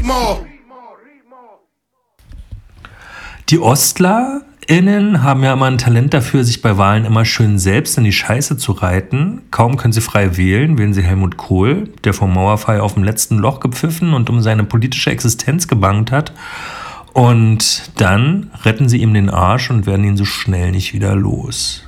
Die OstlerInnen haben ja immer ein Talent dafür, sich bei Wahlen immer schön selbst in die Scheiße zu reiten. Kaum können sie frei wählen sie Helmut Kohl, der vom Mauerfall auf dem letzten Loch gepfiffen und um seine politische Existenz gebangt hat. Und dann retten sie ihm den Arsch und werden ihn so schnell nicht wieder los.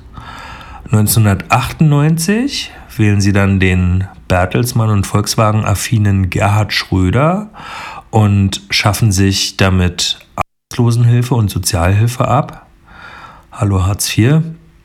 1998 wählen sie dann den Bertelsmann und Volkswagen-affinen Gerhard Schröder und schaffen sich damit Arbeitslosenhilfe und Sozialhilfe ab. Hallo Hartz IV.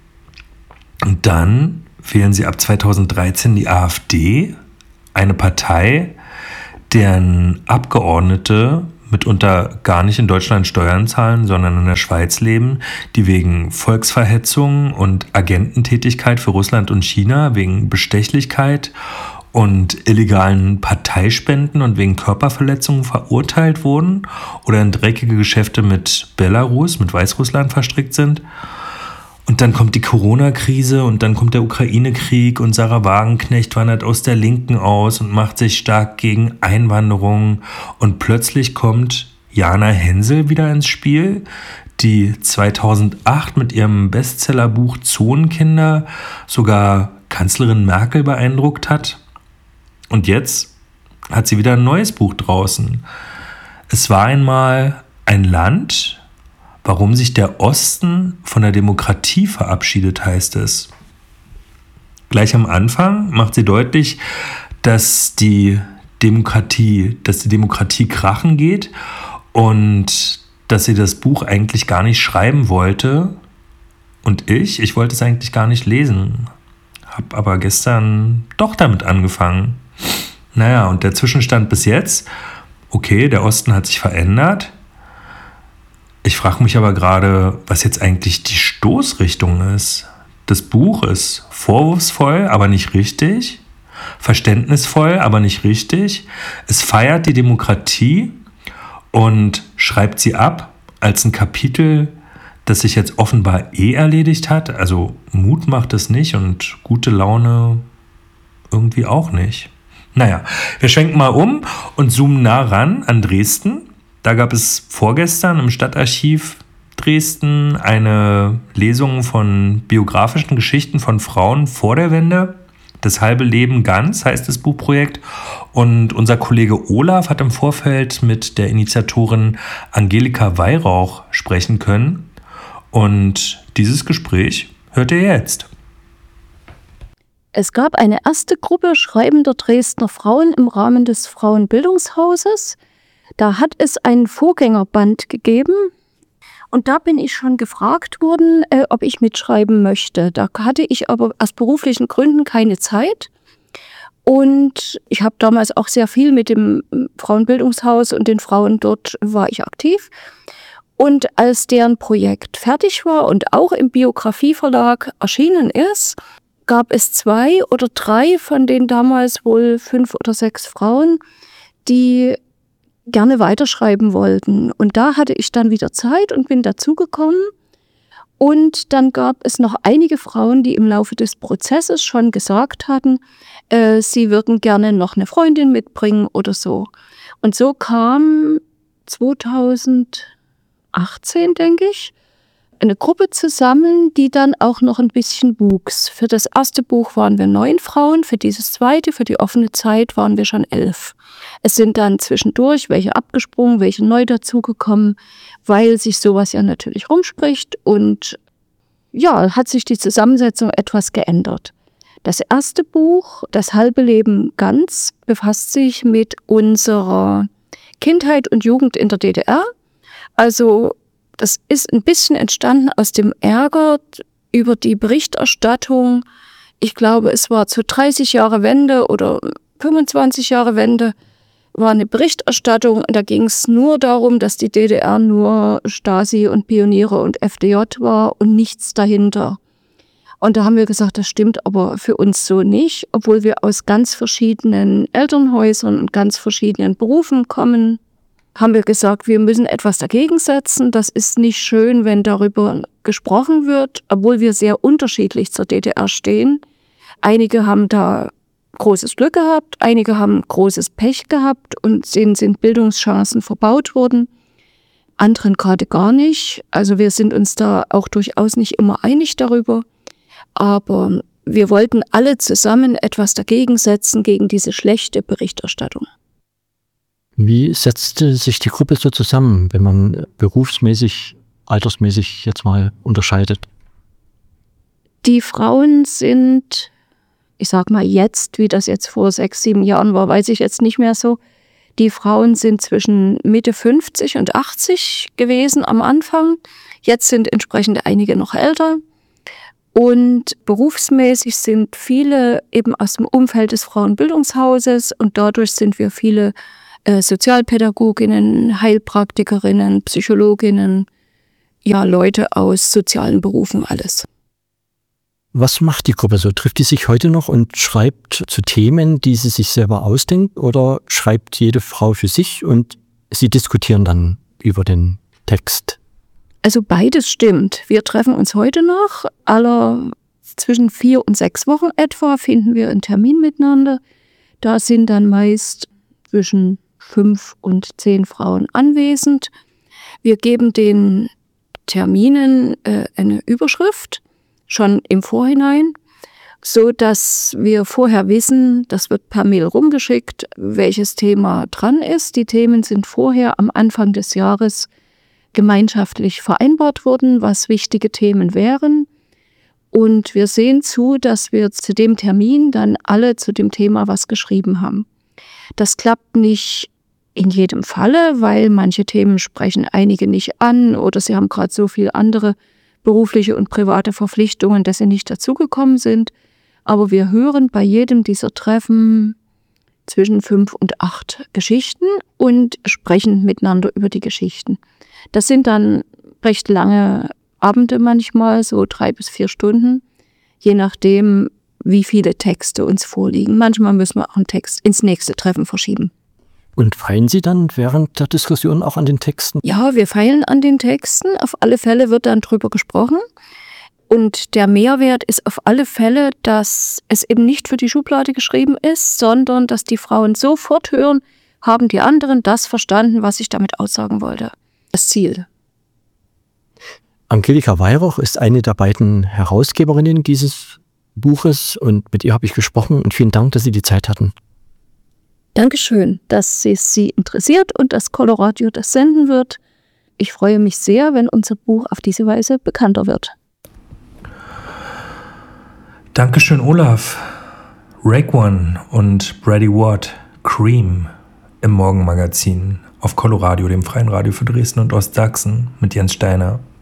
Und dann wählen sie ab 2013 die AfD, eine Partei, deren Abgeordnete mitunter gar nicht in Deutschland Steuern zahlen, sondern in der Schweiz leben, die wegen Volksverhetzung und Agententätigkeit für Russland und China, wegen Bestechlichkeit und illegalen Parteispenden und wegen Körperverletzungen verurteilt wurden oder in dreckige Geschäfte mit Belarus, mit Weißrussland verstrickt sind. Und dann kommt die Corona-Krise und dann kommt der Ukraine-Krieg und Sarah Wagenknecht wandert aus der Linken aus und macht sich stark gegen Einwanderung. Und plötzlich kommt Jana Hensel wieder ins Spiel, die 2008 mit ihrem Bestsellerbuch Zonenkinder sogar Kanzlerin Merkel beeindruckt hat. Und jetzt hat sie wieder ein neues Buch draußen. Es war einmal ein Land, warum sich der Osten von der Demokratie verabschiedet, heißt es. Gleich am Anfang macht sie deutlich, dass die Demokratie krachen geht und dass sie das Buch eigentlich gar nicht schreiben wollte. Und ich wollte es eigentlich gar nicht lesen. Hab aber gestern doch damit angefangen. Naja, und der Zwischenstand bis jetzt, okay, der Osten hat sich verändert. Ich frage mich aber gerade, was jetzt eigentlich die Stoßrichtung ist. Das Buch ist vorwurfsvoll, aber nicht richtig. Verständnisvoll, aber nicht richtig. Es feiert die Demokratie und schreibt sie ab als ein Kapitel, das sich jetzt offenbar erledigt hat. Also Mut macht es nicht und gute Laune irgendwie auch nicht. Naja, wir schwenken mal um und zoomen nah ran an Dresden. Da gab es vorgestern im Stadtarchiv Dresden eine Lesung von biografischen Geschichten von Frauen vor der Wende. Das halbe Leben ganz heißt das Buchprojekt. Und unser Kollege Olaf hat im Vorfeld mit der Initiatorin Angelika Weihrauch sprechen können. Und dieses Gespräch hört ihr jetzt. Es gab eine erste Gruppe schreibender Dresdner Frauen im Rahmen des Frauenbildungshauses. Da hat es einen Vorgängerband gegeben und da bin ich schon gefragt worden, ob ich mitschreiben möchte. Da hatte ich aber aus beruflichen Gründen keine Zeit und ich habe damals auch sehr viel mit dem Frauenbildungshaus und den Frauen dort war ich aktiv. Und als deren Projekt fertig war und auch im Biografieverlag erschienen ist, gab es 2 oder 3 von den damals wohl 5 oder 6 Frauen, die gerne weiterschreiben wollten. Und da hatte ich dann wieder Zeit und bin dazugekommen. Und dann gab es noch einige Frauen, die im Laufe des Prozesses schon gesagt hatten, sie würden gerne noch eine Freundin mitbringen oder so. Und so kam 2018, denke ich, eine Gruppe zusammen, die dann auch noch ein bisschen wuchs. Für das erste Buch waren wir 9 Frauen, für dieses zweite, für die offene Zeit waren wir schon 11. Es sind dann zwischendurch welche abgesprungen, welche neu dazugekommen, weil sich sowas ja natürlich rumspricht und ja, hat sich die Zusammensetzung etwas geändert. Das erste Buch, Das halbe Leben ganz, befasst sich mit unserer Kindheit und Jugend in der DDR. Also das ist ein bisschen entstanden aus dem Ärger über die Berichterstattung. Ich glaube, es war zu 30 Jahre Wende oder 25 Jahre Wende, war eine Berichterstattung. Da ging es nur darum, dass die DDR nur Stasi und Pioniere und FDJ war und nichts dahinter. Und da haben wir gesagt, das stimmt aber für uns so nicht, obwohl wir aus ganz verschiedenen Elternhäusern und ganz verschiedenen Berufen kommen. Haben wir gesagt, wir müssen etwas dagegen setzen. Das ist nicht schön, wenn darüber gesprochen wird, obwohl wir sehr unterschiedlich zur DDR stehen. Einige haben da großes Glück gehabt, einige haben großes Pech gehabt und denen sind Bildungschancen verbaut worden, anderen gerade gar nicht. Also wir sind uns da auch durchaus nicht immer einig darüber, aber wir wollten alle zusammen etwas dagegen setzen, gegen diese schlechte Berichterstattung. Wie setzte sich die Gruppe so zusammen, wenn man berufsmäßig, altersmäßig jetzt mal unterscheidet? Die Frauen sind, ich sag mal jetzt, wie das jetzt vor 6, 7 Jahren war, weiß ich jetzt nicht mehr so. Die Frauen sind zwischen Mitte 50 und 80 gewesen am Anfang. Jetzt sind entsprechend einige noch älter. Und berufsmäßig sind viele eben aus dem Umfeld des Frauenbildungshauses und dadurch sind wir viele Sozialpädagoginnen, Heilpraktikerinnen, Psychologinnen, ja, Leute aus sozialen Berufen, alles. Was macht die Gruppe so? Trifft die sich heute noch und schreibt zu Themen, die sie sich selber ausdenkt, oder schreibt jede Frau für sich und sie diskutieren dann über den Text? Also beides stimmt. Wir treffen uns heute noch. Zwischen 4 und 6 Wochen etwa finden wir einen Termin miteinander. Da sind dann meist zwischen 5 und 10 Frauen anwesend. Wir geben den Terminen eine Überschrift schon im Vorhinein, so dass wir vorher wissen, das wird per Mail rumgeschickt, welches Thema dran ist. Die Themen sind vorher am Anfang des Jahres gemeinschaftlich vereinbart worden, was wichtige Themen wären. Und wir sehen zu, dass wir zu dem Termin dann alle zu dem Thema was geschrieben haben. Das klappt nicht in jedem Falle, weil manche Themen sprechen einige nicht an oder sie haben gerade so viele andere berufliche und private Verpflichtungen, dass sie nicht dazugekommen sind. Aber wir hören bei jedem dieser Treffen zwischen 5 und 8 Geschichten und sprechen miteinander über die Geschichten. Das sind dann recht lange Abende manchmal, so 3 bis 4 Stunden, je nachdem, wie viele Texte uns vorliegen. Manchmal müssen wir auch einen Text ins nächste Treffen verschieben. Und feilen Sie dann während der Diskussion auch an den Texten? Ja, wir feilen an den Texten. Auf alle Fälle wird dann drüber gesprochen. Und der Mehrwert ist auf alle Fälle, dass es eben nicht für die Schublade geschrieben ist, sondern dass die Frauen sofort hören, haben die anderen das verstanden, was ich damit aussagen wollte. Das Ziel. Angelika Weihrauch ist eine der beiden Herausgeberinnen dieses Buches und mit ihr habe ich gesprochen und vielen Dank, dass Sie die Zeit hatten. Dankeschön, dass es Sie interessiert und dass Coloradio das senden wird. Ich freue mich sehr, wenn unser Buch auf diese Weise bekannter wird. Dankeschön, Olaf. Rake One und Brady Ward, Cream im Morgenmagazin auf Coloradio, dem freien Radio für Dresden und Ostsachsen mit Jens Steiner.